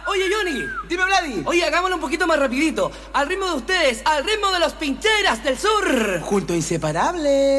Oye, Johnny. Dime, Vladi. Oye, hagámoslo un poquito más rapidito. Al ritmo de ustedes, al ritmo de los Pincheras del Sur. Junto inseparable.